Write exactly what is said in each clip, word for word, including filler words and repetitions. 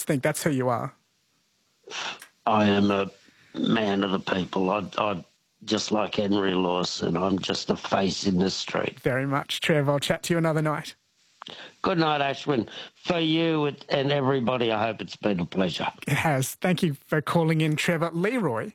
think that's who you are. I am a man of the people. I, I just like Henry Lawson. I'm just a face in the street. Very much, Trev. I'll chat to you another night. Good night, Ashwin. For you and everybody, I hope it's been a pleasure. It has. Thank you for calling in, Trevor. Leroy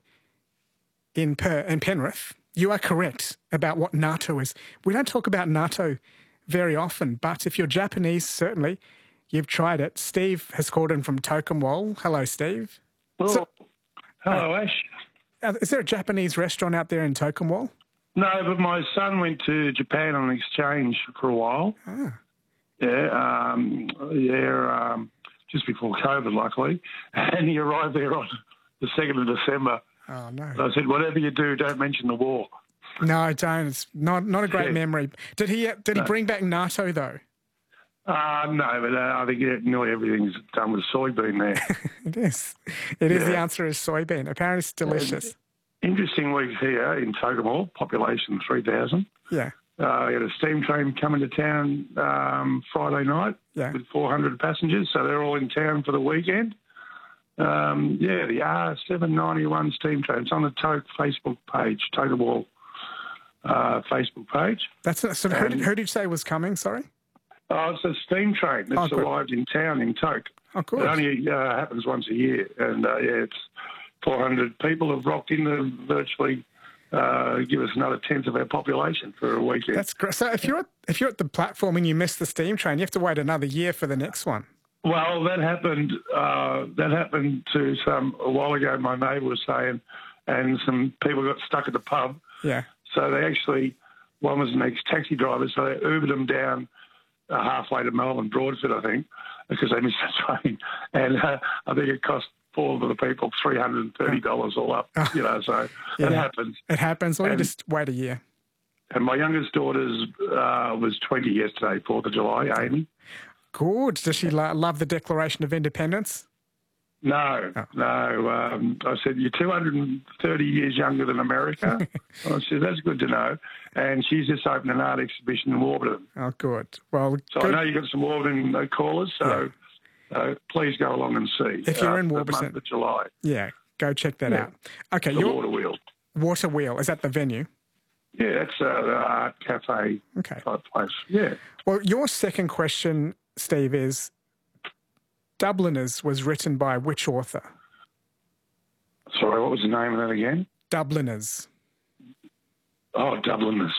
in, per- in Penrith, you are correct about what natto is. We don't talk about natto very often, but if you're Japanese, certainly you've tried it. Steve has called in from Tokemwal. Hello, Steve. Hello. So, Hello, Ash. uh, is there a Japanese restaurant out there in Tokemwal? No, but my son went to Japan on exchange for a while. Ah. Yeah, um, yeah, um, just before COVID, luckily. And he arrived there on the second of December. Oh, no. So I said, whatever you do, don't mention the war. No, I don't. It's not not a great Yeah. memory. Did he Did he No. bring back natto, though? Uh, no, but uh, I think nearly everything's done with soybean there. It is. It is. Yeah. The answer is soybean. Apparently it's delicious. Interesting week here in Tokemwal, population three thousand. Yeah. Uh, we had a steam train coming to town um, Friday night Yeah. with four hundred passengers, so they're all in town for the weekend. Um, yeah, the R seven ninety-one steam train. It's on the Toke Facebook page, Tokemwal uh, Facebook page. That's so. Who did, who did you say was coming? Sorry. Oh, it's a steam train that's Oh, good. arrived in town in Toke. Oh, good. It only uh, happens once a year, and uh, yeah, it's four hundred people have rocked in to virtually uh, give us another tenth of our population for a weekend. That's great. So if you're at, if you're at the platform and you miss the steam train, you have to wait another year for the next one. Well, that happened. Uh, that happened to some a while ago. My neighbour was saying, and some people got stuck at the pub. Yeah. So they actually, one was an ex-taxi driver, so they Ubered them down uh, halfway to Melbourne, Broadford, I think, because they missed the train, and uh, I think it cost four of the people three hundred and thirty dollars all up. You know, so Yeah. it happens. It happens. Well, you And- just wait a year. And my youngest daughter's uh, was twenty yesterday, Fourth of July, Amy. Good. Does she lo- love the Declaration of Independence? No, Oh. no. Um, I said, you're two hundred thirty years younger than America. I said, that's good to know. And she's just opened an art exhibition in Warburton. Oh, good. Well, So good. I know you've got some Warburton uh, callers, so uh, please go along and see. If you're uh, in the Warburton. month of July, Yeah, go check that Yeah. out. Okay, the your Water Wheel. Water Wheel, is that the venue? Yeah, that's uh, the art cafe Okay. type place. Yeah. Well, your second question, Steve, is Dubliners was written by which author? Sorry, what was the name of that again? Dubliners. Oh, Dubliners.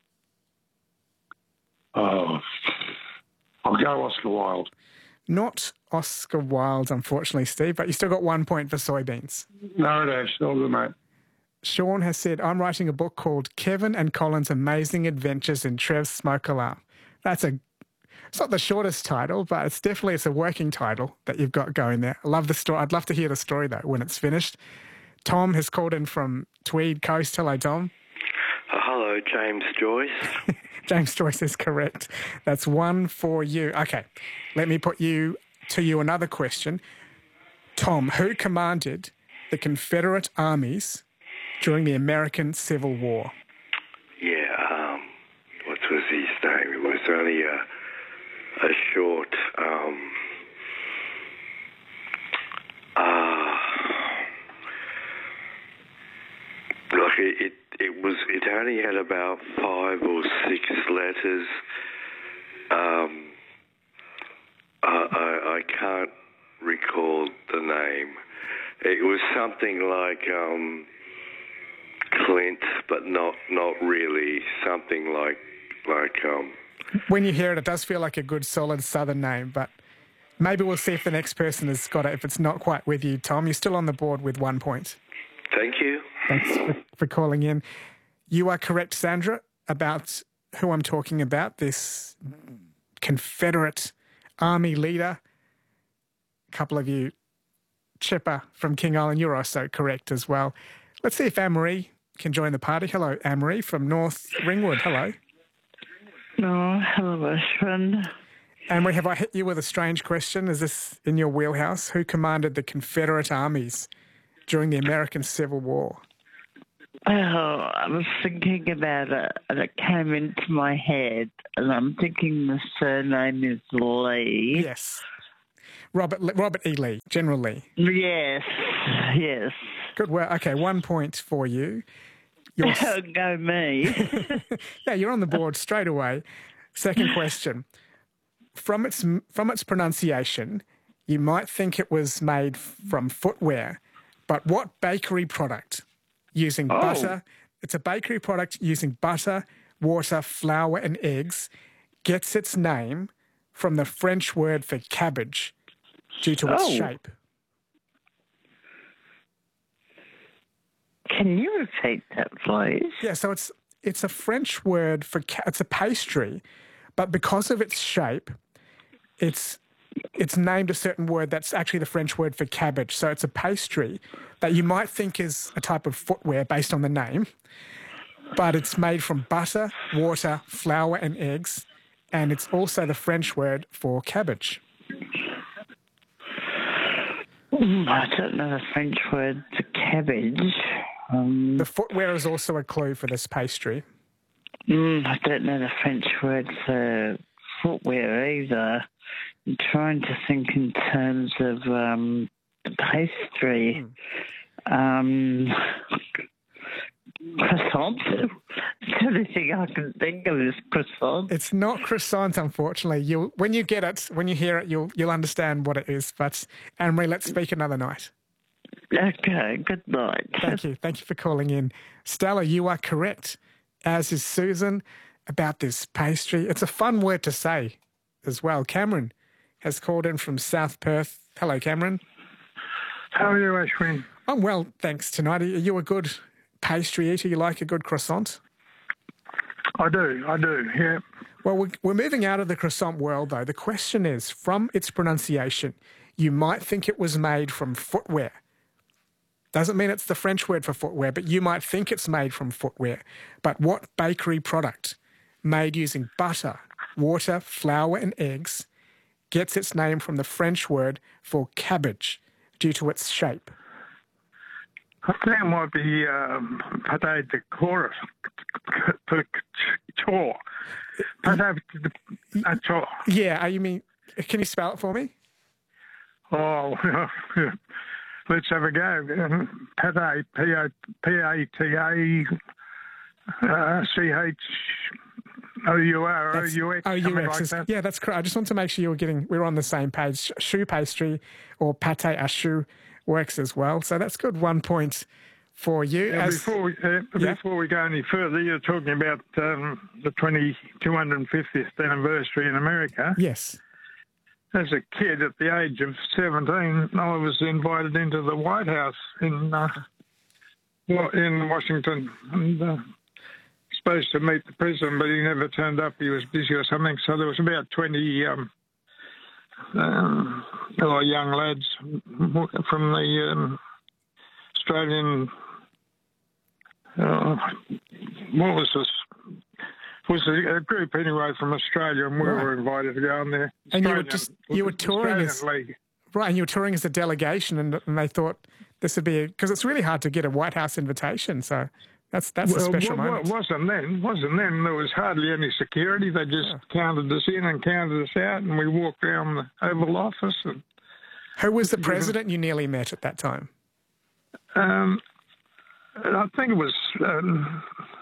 Oh, I'll go Oscar Wilde. Not Oscar Wilde, unfortunately, Steve, but you still got one point for soybeans. No, Dash, all good, mate. Sean has said, I'm writing a book called Kevin and Colin's Amazing Adventures in Trev's Smoke Alarm. That's a, it's not the shortest title, but it's definitely, it's a working title that you've got going there. I love the story. I'd love to hear the story, though, when it's finished. Tom has called in from Tweed Coast. Hello, Tom. Uh, hello, James Joyce. James Joyce is correct. That's one for you. Okay, let me put you to you another question. Tom, who commanded the Confederate armies during the American Civil War? Yeah, um, what was his name? It was only a, a short, um, uh, like it, it, it was, it only had about five or six letters. Um, I, I, I can't recall the name. It was something like, um, Clint, but not not really. Something like like um. When you hear it, it does feel like a good, solid Southern name, but maybe we'll see if the next person has got it. If it's not quite with you, Tom, you're still on the board with one point. Thank you. Thanks for, for calling in. You are correct, Sandra, about who I'm talking about. This Confederate Army leader. A couple of you, Chipper from King Island, you're also correct as well. Let's see if Anne-Marie can join the party. Hello, Anne-Marie from North Ringwood. Hello. No, hello, Ashwin. Anne-Marie, have I hit you with a strange question? Is this in your wheelhouse? Who commanded the Confederate armies during the American Civil War? Oh, I was thinking about it, and it came into my head, and I'm thinking the surname is Lee. Yes. Robert Robert E. Lee, General Lee. Yes, yes. Good work. Okay, one point for you. You're s- Go me. yeah, you're on the board straight away. Second question. From its from its pronunciation, you might think it was made from footwear, but what bakery product using Oh. butter? It's a bakery product using butter, water, flour, and eggs. Gets its name from the French word for cabbage due to its Oh. shape. Can you repeat that, please? Yeah, so it's it's a French word for ca- it's a pastry, but because of its shape, it's it's named a certain word that's actually the French word for cabbage. So it's a pastry that you might think is a type of footwear based on the name, but it's made from butter, water, flour, and eggs, and it's also the French word for cabbage. Mm, I don't know the French word for cabbage. Um, The footwear is also a clue for this pastry. mm, I don't know the French word for footwear either. I'm trying to think in terms of um, pastry. Um, croissant. The only thing I can think of is croissant. It's not croissant, unfortunately. You'll when you get it, when you hear it, you'll you'll understand what it is. But Anne-Marie, let's speak another night. Okay, good night. Thank you. Thank you for calling in. Stella, you are correct, as is Susan, about this pastry. It's a fun word to say as well. Cameron has called in from South Perth. Hello, Cameron. How are you, Ashwin? I'm well, thanks tonight. Are you a good pastry eater? You like a good croissant? I do, I do, yeah. Well, we're, we're moving out of the croissant world, though. The question is, from its pronunciation, you might think it was made from footwear. Doesn't mean it's the French word for footwear, but you might think it's made from footwear. But what bakery product made using butter, water, flour, and eggs gets its name from the French word for cabbage due to its shape? I think it might be um, pate de chorus, chore. Pate de chore. Yeah, uh, you mean, can you spell it for me? Oh, let's have a go. Pate, P A T A C H O U R O U X. Oh, something U X. like is- that. Yeah, that's correct. I just want to make sure you were getting, we were on the same page. Choux pastry or pate à choux works as well. So that's good. One point for you. Yeah, As- before, we, uh, Yeah. before we go any further, you're talking about um, the two hundred fiftieth anniversary in America. yes. As a kid, at the age of seventeen, I was invited into the White House in uh, wa- in Washington, and uh, supposed to meet the president, but he never turned up. He was busy or something. So there was about twenty um, um, oh, young lads from the um, Australian. Uh, what was this? It was a, a group anyway from Australia, and we Right. were invited to go on there. And you were Australian- just- you were touring as- Australian League. Right. And you were touring as a delegation and, and they thought this would be, because it's really hard to get a White House invitation. So that's that's a Well, special wa- wa- moment. wasn't then. Wasn't then. There was hardly any security. They just counted us in and counted us out, and we walked around the Oval Office. And Who was the president you nearly met at that time? um, I think it was. Um,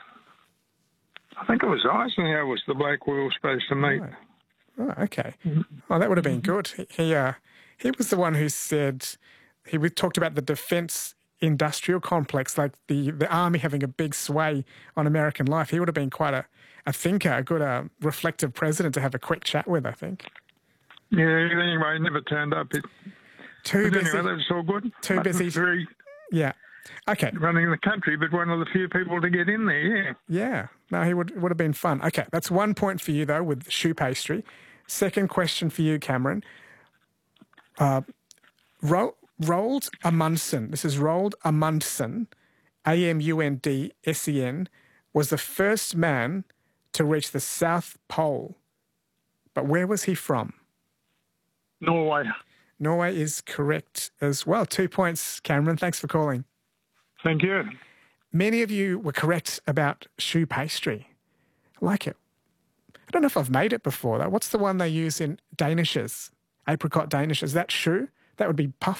I think it was Eisenhower was the bloke we were supposed to meet. Right. Oh, okay. Well, that would have been good. He he, uh, he was the one who said he we talked about the defence industrial complex, like the, the army having a big sway on American life. He would have been quite a, a thinker, a good uh, reflective president to have a quick chat with, I think. Yeah. Anyway, he never turned up. It, Too but busy. anyway, that was all good. Too But busy. Very Yeah. Okay. running the country, but one of the few people to get in there. Yeah. Yeah. No, he would would have been fun. Okay, that's one point for you though with choux pastry. Second question for you, Cameron. Uh, Ro- Roald Amundsen. This is Roald Amundsen, A M U N D S E N, was the first man to reach the South Pole. But where was he from? Norway. Norway is correct as well. Two points, Cameron. Thanks for calling. Thank you. Many of you were correct about choux pastry. I like it. I don't know if I've made it before, though. What's the one they use in Danishes? apricot Danish. Is that shoe? That would be puff